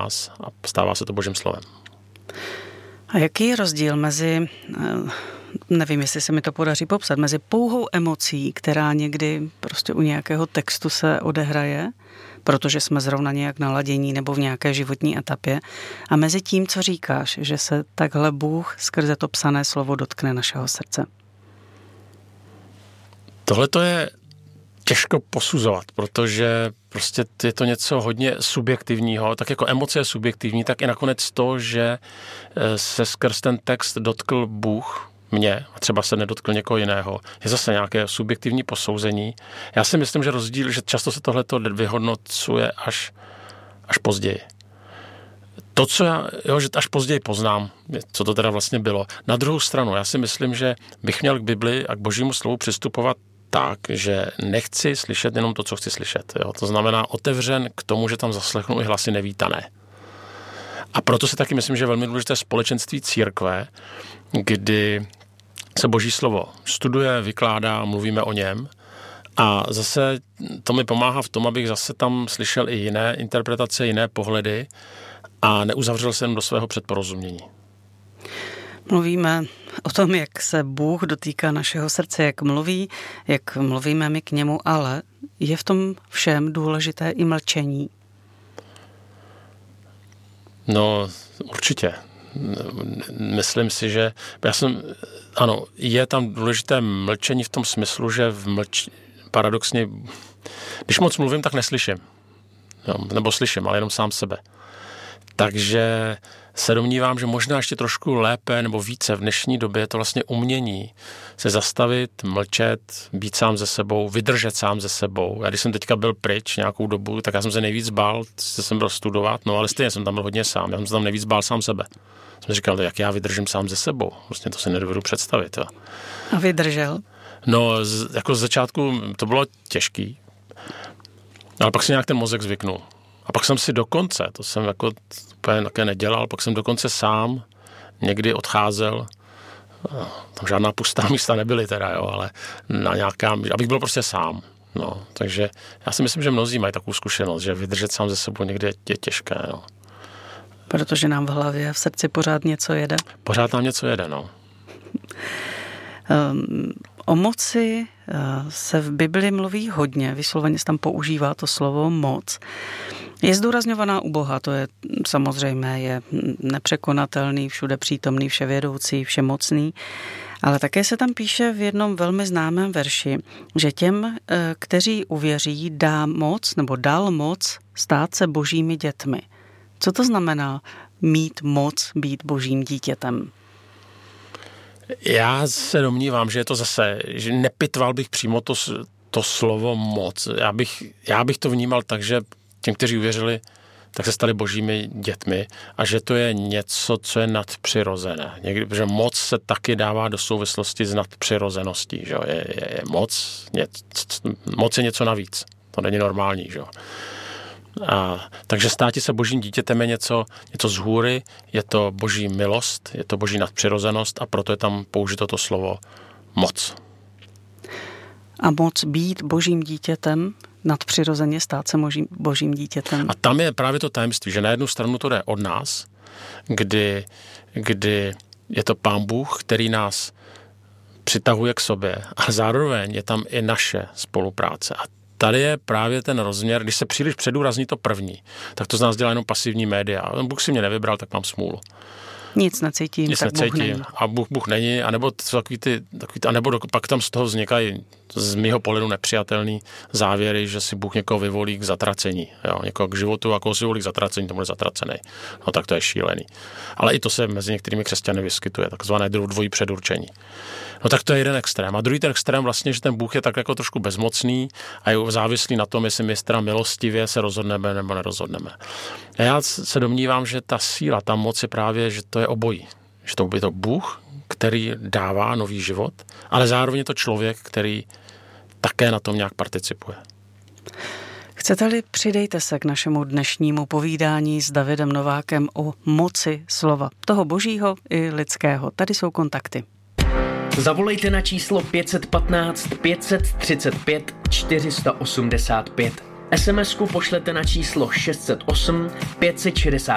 nás a stává se to Božím slovem. A jaký je rozdíl mezi, nevím, jestli se mi to podaří popsat, mezi pouhou emocí, která někdy prostě u nějakého textu se odehraje, protože jsme zrovna nějak naladění nebo v nějaké životní etapě, a mezi tím, co říkáš, že se takhle Bůh skrze to psané slovo dotkne našeho srdce? Tohle to je těžko posuzovat, protože prostě je to něco hodně subjektivního. Tak jako emoce je subjektivní, tak i nakonec to, že se skrz ten text dotkl Bůh mě a třeba se nedotkl někoho jiného, je zase nějaké subjektivní posouzení. Já si myslím, že rozdíl, že často se tohleto vyhodnocuje až později. To, co že až později poznám, co to teda vlastně bylo. Na druhou stranu, já si myslím, že bych měl k Bibli a k Božímu slovu přistupovat tak, že nechci slyšet jenom to, co chci slyšet. Jo? To znamená otevřen k tomu, že tam zaslechnu i hlasy nevítané. A proto si taky myslím, že je velmi důležité společenství církve, kdy se Boží slovo studuje, vykládá, mluvíme o něm. A zase to mi pomáhá v tom, abych zase tam slyšel i jiné interpretace, jiné pohledy a neuzavřel se jen do svého předporozumění. Mluvíme o tom, jak se Bůh dotýká našeho srdce, jak mluvíme my k němu, ale je v tom všem důležité i mlčení. No, určitě. Myslím si, že je tam důležité mlčení v tom smyslu, že paradoxně, když moc mluvím, tak neslyším. Jo, nebo slyším, ale jenom sám sebe. Takže se domnívám, že možná ještě trošku lépe nebo více v dnešní době je to vlastně umění se zastavit, mlčet, být sám ze sebou, vydržet sám ze sebou. Já když jsem teďka byl pryč nějakou dobu, tak já jsem se nejvíc bál, jsem byl studovat, ale stejně jsem tam byl hodně sám. Já jsem se tam nejvíc bál sám sebe. Jsem říkal, jak já vydržím sám ze sebou. Vlastně to si nedovedu představit. Jo. A vydržel? No, jako z začátku to bylo těžký, ale pak si nějak ten mozek zvyknul. A pak jsem si dokonce, to jsem jako úplně také nedělal, pak jsem dokonce sám někdy odcházel, tam žádná pustá místa nebyly teda, jo, ale na nějaká, abych byl prostě sám. No, takže já si myslím, že mnozí mají takovou zkušenost, že vydržet sám ze sebou někdy je těžké. No. Protože nám v hlavě a v srdci pořád něco jede. Pořád nám něco jede, no. O moci se v Bibli mluví hodně, vysloveně se tam používá to slovo moc. Je zdůrazňovaná u Boha, to je samozřejmě, je nepřekonatelný, všude přítomný, vševědoucí, všemocný, ale také se tam píše v jednom velmi známém verši, že těm, kteří uvěří, dal moc stát se božími dětmi. Co to znamená mít moc být božím dítětem? Já se domnívám, že je to zase, že nepitval bych přímo to slovo moc. Já bych to vnímal tak, že těm, kteří uvěřili, tak se stali božími dětmi a že to je něco, co je nadpřirozené. Protože moc se taky dává do souvislosti s nadpřirozeností. Že? Je moc je něco navíc. To není normální. Že? Takže státi se božím dítětem je něco z hůry, je to boží milost, je to boží nadpřirozenost a proto je tam použito to slovo moc. A moc být božím dítětem, nadpřirozeně stát se božím dítětem. A tam je právě to tajemství, že na jednu stranu to jde od nás, kdy je to Pán Bůh, který nás přitahuje k sobě, a zároveň je tam i naše spolupráce. A tady je právě ten rozměr, když se příliš předůrazní to první, tak to z nás dělá jenom pasivní média. Bůh si mě nevybral, tak mám smůlu. Nic necítím, tak Bůh není. A Bůh není, anebo pak tam z toho vznikají z mýho pohledu nepřijatelný závěry, že si Bůh někoho vyvolí k zatracení. Jo? Někoho k životu, a koho si vyvolí k zatracení, to bude zatracený. No tak to je šílený. Ale i to se mezi některými křesťany vyskytuje, takzvané dvojí předurčení. No tak to je jeden extrém. A druhý ten extrém vlastně, že ten Bůh je tak jako trošku bezmocný a je závislý na tom, jestli my teda milostivě se rozhodneme nebo nerozhodneme. A já se domnívám, že ta síla, ta moc je právě, že to je obojí. Že to je to Bůh, který dává nový život, ale zároveň je to člověk, který také na tom nějak participuje. Chcete-li, přidejte se k našemu dnešnímu povídání s Davidem Novákem o moci slova, toho božího i lidského. Tady jsou kontakty. Zavolejte na číslo 515 535 485. SMS-ku pošlete na číslo 608 560